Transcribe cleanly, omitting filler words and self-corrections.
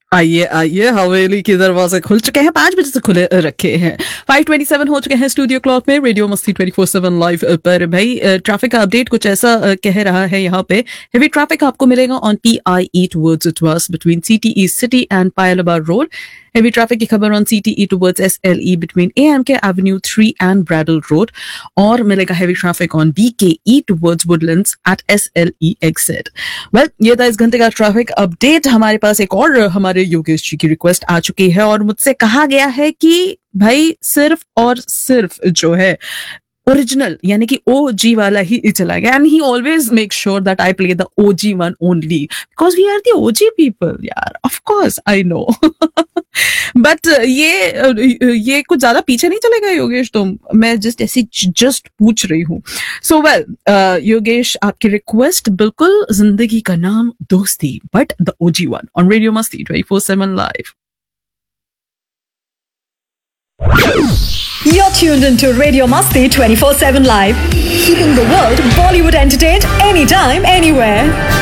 आइए आइए, हवेली के दरवाजे खुल चुके हैं, 5 बजे से खुले रखे हैं। 5:27 हो चुके हैं स्टूडियो क्लॉक में। रेडियो मस्ती 24/7 लाइव पर भाई ट्रैफिक का अपडेट कुछ ऐसा कह रहा है यहाँ पे। हेवी ट्रैफिक आपको मिलेगा on PIE towards इटवास between CTE city and पायलबार road. Heavy traffic की खबर on CTE towards SLE between AMK Avenue 3 and ब्रैडल road. और मिलेगा heavy traffic on BKE towards Woodlands eight SLE exit. Well, ये था इस घंटे का ट्रैफिक अपडेट। हमारे पास एक और हमारे योगेश जी की रिक्वेस्ट आ चुकी है और मुझसे कहा गया है कि भाई सिर्फ और सिर्फ जो है ओरिजिनल यानी कि OG वाला ही चला गया, and he always make sure that I play the OG one only because we are the OG people यार। Of course I know but ये कुछ ज्यादा पीछे नहीं चलेगा योगेश, तुम मैं जस्ट पूछ रही हूँ। सो वेल योगेश, आपकी रिक्वेस्ट बिल्कुल जिंदगी का नाम दोस्ती, but the OG one on radio मस्ती 24/7 live. You're tuned into Radio Masti 24/7 Live, keeping the world Bollywood entertained anytime, anywhere.